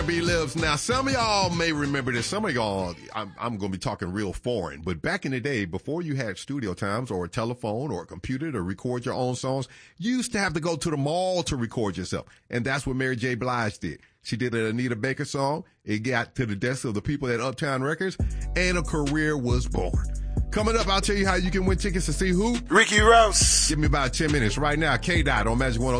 B lives. Now, some of y'all may remember this. Some of y'all, I'm going to be talking real foreign, but back in the day, before you had studio times or a telephone or a computer to record your own songs, you used to have to go to the mall to record yourself. And that's what Mary J. Blige did. She did an Anita Baker song. It got to the desk of the people at Uptown Records, and a career was born. Coming up, I'll tell you how you can win tickets to see who? Ricky Rouse. Give me about 10 minutes right now. K-Dot on Magic 102.